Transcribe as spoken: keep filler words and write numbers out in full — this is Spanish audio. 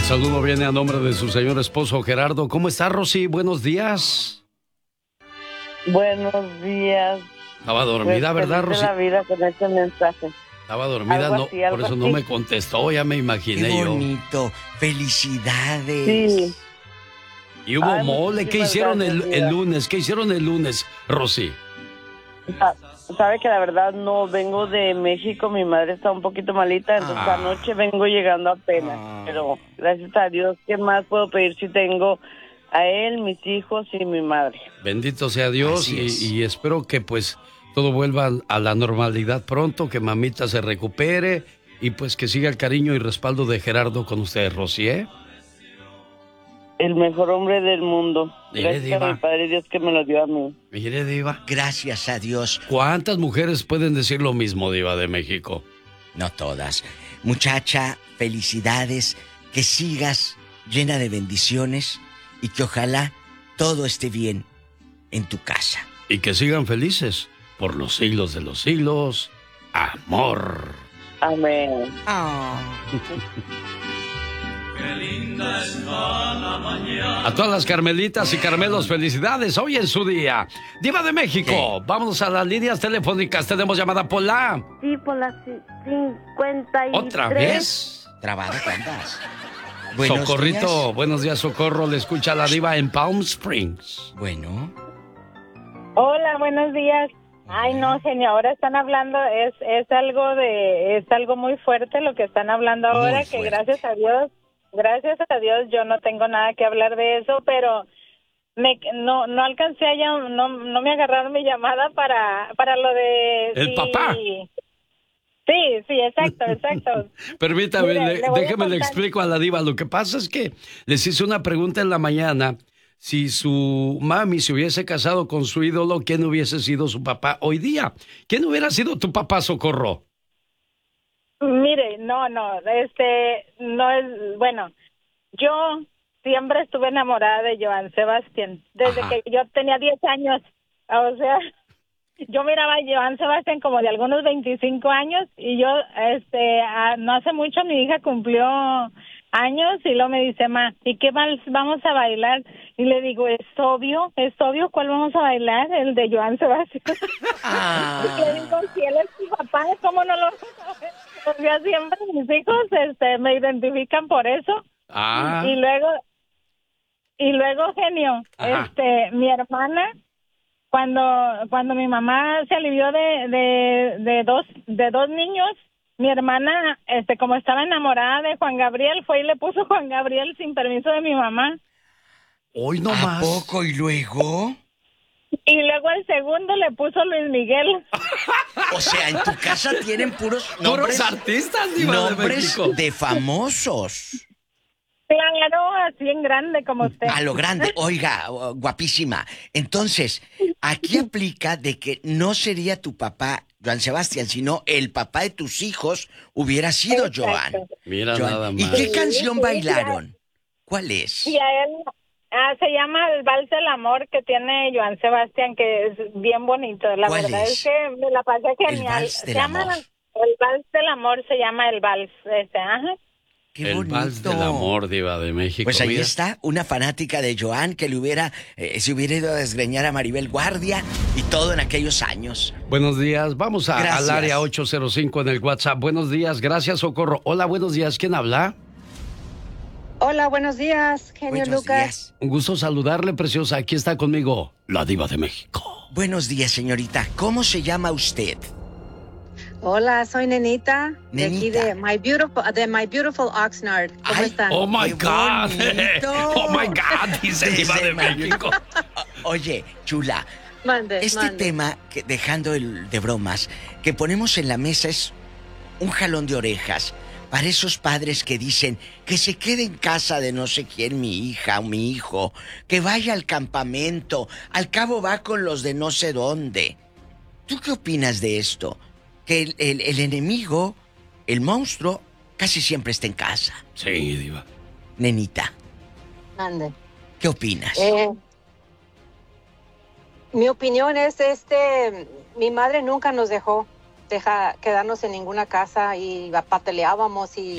saludo viene a nombre de su señor esposo Gerardo. ¿Cómo está, Rosy? Buenos días. Buenos días. Estaba dormida, pues, ¿verdad, Rosy? la vida con este mensaje. Estaba dormida, algo no, así, algo por eso así. no me contestó, ya me imaginé Qué yo. bonito. Felicidades. Sí. Y hubo Ay, mole. ¿Qué muchísimas hicieron el, gracias, el Diva. lunes? ¿Qué hicieron el lunes, Rosy? Ah, sabe que la verdad no vengo de México, mi madre está un poquito malita, entonces Ah. anoche vengo llegando apenas. Ah. Pero gracias a Dios, ¿qué más puedo pedir si tengo a él, mis hijos y mi madre? Bendito sea Dios Así es. y, y espero que pues todo vuelva a la normalidad pronto, que mamita se recupere y pues que siga el cariño y respaldo de Gerardo con usted, Rosy, ¿eh? El mejor hombre del mundo. Mire, Gracias Diva. a mi Padre Dios que me lo dio a mí. Mire, Diva. Gracias a Dios. ¿Cuántas mujeres pueden decir lo mismo, Diva de México? No todas. Muchacha, felicidades. Que sigas llena de bendiciones y que ojalá todo esté bien en tu casa. Y que sigan felices por los siglos de los siglos. Amor. Amén. A todas las Carmelitas y Carmelos, felicidades hoy en su día. Diva de México, Sí. vámonos a las líneas telefónicas. Tenemos llamada por la... Sí, por las cincuenta y tres. ¿Otra vez? Trabada, ¿cuántas? Buenos Socorrito, días. buenos días, Socorro. Le escucha la Diva en Palm Springs. Bueno. Hola, buenos días. Ay, no, señor, ahora están hablando, es es algo de, es algo muy fuerte lo que están hablando ahora, Muy que fuerte. gracias a Dios, gracias a Dios yo no tengo nada que hablar de eso, pero me no no alcancé a llam- no no me agarraron mi llamada para para lo de ¿El si- papá? Sí, sí, exacto, exacto. Permítame, Mire, le- le voy a déjeme le contar. explico a la Diva. Lo que pasa es que les hice una pregunta en la mañana. Si su mami se hubiese casado con su ídolo, ¿quién hubiese sido su papá hoy día? ¿Quién hubiera sido tu papá, Socorro? Mire, no, no, este, no es, bueno, yo siempre estuve enamorada de Joan Sebastián, desde Ajá. que yo tenía diez años, o sea, yo miraba a Joan Sebastián como de algunos veinticinco años, y yo, este, a- no hace mucho mi hija cumplió años, y luego me dice, ma, ¿y qué vals vamos a bailar? Y le digo, es obvio, es obvio, ¿cuál vamos a bailar? El de Joan Sebastián. Ah. Y le digo, si él es mi papá, ¿cómo no lo vas a ver? O sea, siempre mis hijos este, me identifican por eso. Ah, Y luego, y luego, genio, Ajá. este, mi hermana, cuando cuando mi mamá se alivió de, de, de dos de dos niños, mi hermana, este, como estaba enamorada de Juan Gabriel, fue y le puso Juan Gabriel sin permiso de mi mamá. hoy no ¿A más. poco y luego? Y luego el segundo le puso Luis Miguel. O sea, en tu casa tienen puros Puros nombres, artistas, Diva de nombres México. de famosos. Claro, así en grande como usted. A lo grande. Oiga, oh, guapísima. Entonces, aquí aplica de que no sería tu papá, Joan Sebastián, sino el papá de tus hijos hubiera sido Exacto. Joan. Mira Joan. nada ¿Y más. qué Sí, canción sí, bailaron? ¿Cuál es? Y a él ah, se llama El Vals del Amor, que tiene Joan Sebastián, que es bien bonito. La ¿Cuál verdad es? es? que me la pasé genial. Vals Se del llama Amor. El Vals del Amor, se llama El Vals. Este, ajá. Qué El bonito. vals del amor, Diva de México. Pues ahí mira. está, una fanática de Joan que le hubiera, eh, se hubiera ido a desgreñar a Maribel Guardia y todo en aquellos años. Buenos días, vamos a- Gracias. al área ocho cero cinco en el WhatsApp. Buenos días, gracias, Socorro. Hola, buenos días, ¿quién habla? Hola, buenos días, genio Buenos Lucas. días. Un gusto saludarle, preciosa. Aquí está conmigo la Diva de México. Buenos días, señorita. ¿Cómo se llama usted? Hola, soy Nenita, de aquí Nenita. de My Beautiful, de My Beautiful Oxnard. ¿Cómo Ay, están? Oh my ¡Qué God. bonito! Oh my God, dice Desde Diva de My México. O- Oye, chula, Mande, este mande. tema, que, dejando el de bromas, que ponemos en la mesa es un jalón de orejas para esos padres que dicen que se quede en casa de no sé quién, mi hija o mi hijo, que vaya al campamento, al cabo va con los de no sé dónde. ¿Tú qué opinas de esto? Que el, el- el enemigo, el monstruo, casi siempre está en casa. Sí, Diva. Nenita, Mande. ¿qué opinas? Eh, mi opinión es, este, mi madre nunca nos dejó deja, quedarnos en ninguna casa y pataleábamos y